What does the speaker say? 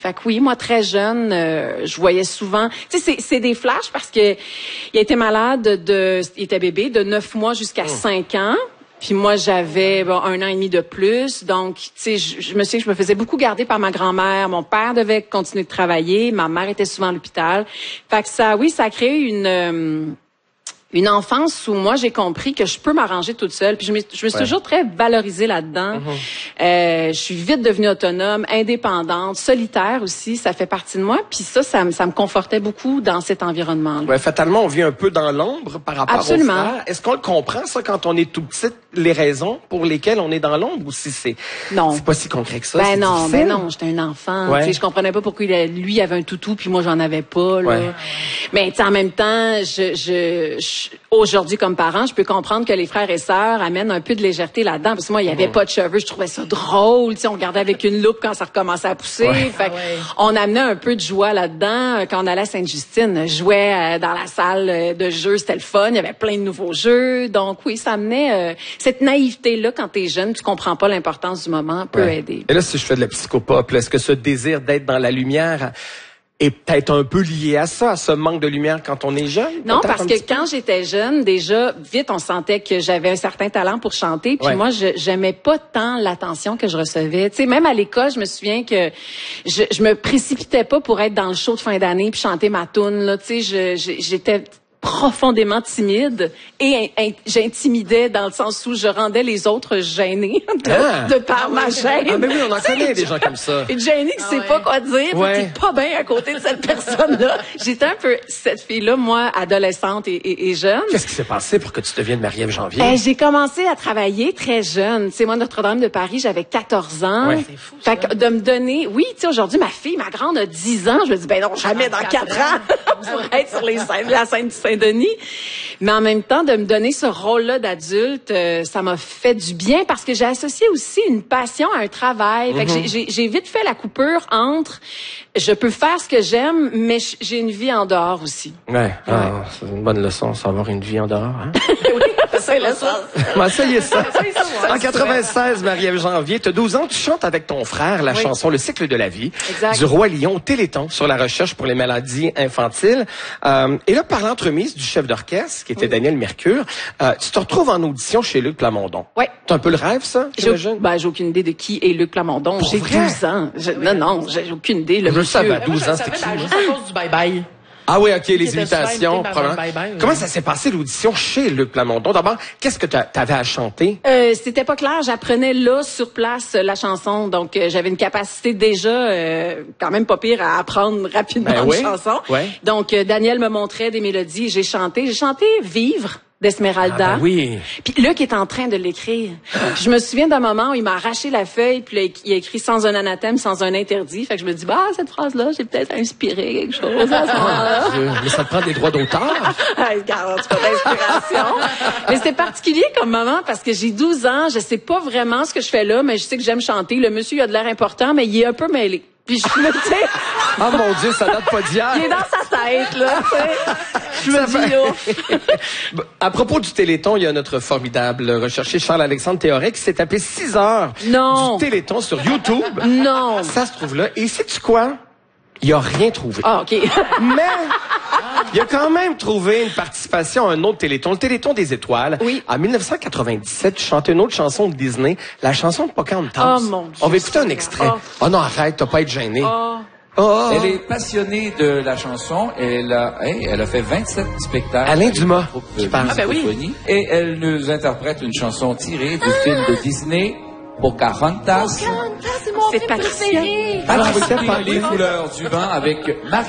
Fait que oui, moi, très jeune, je voyais souvent... Tu sais, c'est des flashs parce que il a été malade il était bébé de 9 mois jusqu'à 5 ans. Puis moi, j'avais 1 an et demi de plus. Donc, tu sais, je me me faisais beaucoup garder par ma grand-mère. Mon père devait continuer de travailler. Ma mère était souvent à l'hôpital. Fait que ça a créé une enfance où moi, j'ai compris que je peux m'arranger toute seule. Puis je me suis toujours très valorisée là-dedans. Je suis vite devenue autonome, indépendante, solitaire aussi. Ça fait partie de moi. Puis ça me confortait beaucoup dans cet environnement-là. Ouais, fatalement, on vit un peu dans l'ombre par rapport aux frères. Est-ce qu'on le comprend, ça, quand on est tout petit, les raisons pour lesquelles on est dans l'ombre, ou si c'est pas si concret que ça? Ben non, j'étais un enfant. Ouais. Je comprenais pas pourquoi lui avait un toutou puis moi j'en avais pas. Là. Ouais. Mais en même temps, aujourd'hui, comme parent, je peux comprendre que les frères et sœurs amènent un peu de légèreté là-dedans. Parce que moi, il y avait pas de cheveux. Je trouvais ça drôle. On regardait avec une loupe quand ça recommençait à pousser. Fait on amenait un peu de joie là-dedans. Quand on allait à Sainte-Justine, je jouais dans la salle de jeux. C'était le fun. Il y avait plein de nouveaux jeux. Donc oui, ça amenait cette naïveté-là quand t'es jeune. Tu comprends pas l'importance du moment. Peut aider. Et là, si je fais de la psychopop, est-ce que ce désir d'être dans la lumière est peut-être un peu lié à ça, à ce manque de lumière quand on est jeune? Non, parce que quand j'étais jeune, déjà, vite, on sentait que j'avais un certain talent pour chanter. Puis moi, j'aimais pas tant l'attention que je recevais. Tu sais, même à l'école, je me souviens que je me précipitais pas pour être dans le show de fin d'année puis chanter ma toune. Là, tu sais, j'étais profondément timide et j'intimidais dans le sens où je rendais les autres gênés de par ma gêne. Ah, mais oui, on en connaît des gens comme ça. Une gênée qui sait pas quoi dire, qui est pas bien à côté de cette personne-là. J'étais un peu cette fille-là, moi, adolescente et jeune. Qu'est-ce qui s'est passé pour que tu deviennes Marie-Ève Janvier? J'ai commencé à travailler très jeune. Tu sais, moi, Notre-Dame de Paris, j'avais 14 ans. Ouais. C'est fou, ça. Fait que de me donner, tu sais, aujourd'hui, ma grande a 10 ans. Je me dis, ben non, jamais dans 4 ans pour être sur la scène du Saint-Denis. Mais en même temps, de me donner ce rôle-là d'adulte, ça m'a fait du bien parce que j'ai associé aussi une passion à un travail. Fait que j'ai vite fait la coupure entre je peux faire ce que j'aime, mais j'ai une vie en dehors aussi. Ouais. Ah, c'est une bonne leçon, savoir une vie en dehors. Hein? Oui, c'est la ça. Ça y est, ça. En 96, Marie-Ève Janvier, tu as 12 ans, tu chantes avec ton frère la chanson Le cycle de la vie du Roi Lion, Téléthon, sur la recherche pour les maladies infantiles. Et là, par l'entremise du chef d'orchestre, qui était Daniel Mercure, tu te retrouves en audition chez Luc Plamondon. Oui. C'est un peu le rêve, ça, j'imagine? J'ai aucune idée de qui est Luc Plamondon. J'ai 12 ans. Non, j'ai aucune idée. Je savais à 12 ans, c'était qui? Juste à cause du bye-bye. Ah oui, OK, les imitations. Comment ça s'est passé, l'audition chez Luc Plamondon? D'abord, qu'est-ce que t'avais à chanter? C'était pas clair. J'apprenais là, sur place, la chanson. Donc, j'avais une capacité déjà quand même pas pire à apprendre rapidement une chanson. Ouais. Donc, Daniel me montrait des mélodies. J'ai chanté Vivre d'Esmeralda. Ah ben oui. Puis Luc est en train de l'écrire. Puis je me souviens d'un moment où il m'a arraché la feuille, puis là, il a écrit sans un anathème, sans un interdit. Fait que je me dis, cette phrase-là, j'ai peut-être inspiré quelque chose à ce moment-là. Mais ça te prend des droits d'auteur? Regarde, pas d'inspiration. Mais c'était particulier comme moment parce que j'ai 12 ans, je sais pas vraiment ce que je fais là, mais je sais que j'aime chanter. Le monsieur, il a de l'air important, mais il est un peu mêlé. Puis je me dis... Ah mon Dieu, ça date pas d'hier. Il est dans sa tête, là. Je me dis, À propos du Téléthon, il y a notre formidable recherché Charles-Alexandre Théoret qui s'est tapé 6 heures du Téléthon sur YouTube. Non. Ça se trouve là. Et sais-tu quoi? Il a rien trouvé. Ah, OK. Mais... il a quand même trouvé une participation à un autre Téléthon, le Téléthon des étoiles. Oui. En 1997, tu chantais une autre chanson de Disney, la chanson de Pocahontas. Oh mon Dieu. On va écouter un extrait. Oh non, arrête, t'as pas à être gêné. Elle est passionnée de la chanson. Elle a fait 27 spectacles. Alain Dumas qui parle. Oui. Et elle nous interprète une chanson tirée du film de Disney, Pocahontas. C'est Patricia. Patricia, les couleurs du vent avec Marie.